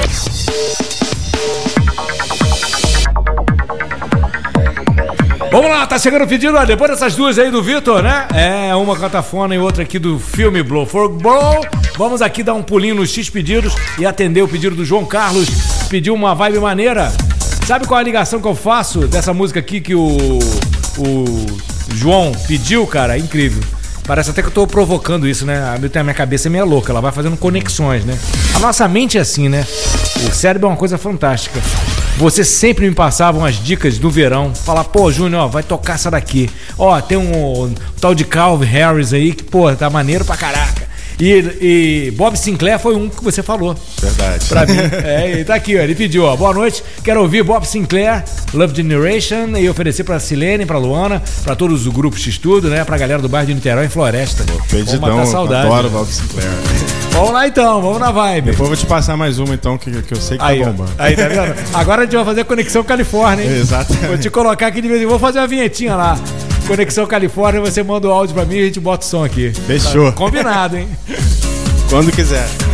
Vamos lá, tá chegando o pedido, ó, depois dessas duas aí do Vitor, né? Uma cantafona e outra aqui do filme Blow for Blow. Vamos aqui dar um pulinho nos X pedidos e atender o pedido do João Carlos. Pediu uma vibe maneira. Sabe qual é a ligação que eu faço dessa música aqui que o João pediu, cara? É incrível. Parece até que eu tô provocando isso, né? A minha cabeça é meio louca, ela vai fazendo conexões, né? A nossa mente é assim, né? O cérebro é uma coisa fantástica. Você sempre me passava umas dicas do verão. Falar, pô, Júnior, ó, vai tocar essa daqui. Ó, tem um tal de Calvin Harris aí que, pô, tá maneiro pra caraca. E Bob Sinclair foi um que você falou. Verdade. Pra mim. E tá aqui, ó. Ele pediu, ó. Boa noite. Quero ouvir Bob Sinclair, Love Generation, e oferecer pra Silene, pra Luana, pra todos os grupos de estudo, né? Pra galera do bairro de Niterói em Floresta. Pedidão, adoro Bob Sinclair. Vamos lá então, vamos na vibe. Depois eu vou te passar mais uma então, que eu sei que aí, tá bombando. Aí, tá vendo? Agora a gente vai fazer Conexão Califórnia, hein? Exatamente. Vou te colocar aqui de vez em quando. Vou fazer uma vinhetinha lá. Conexão Califórnia, você manda o áudio pra mim e a gente bota o som aqui. Fechou. Tá combinado, hein? Quando quiser.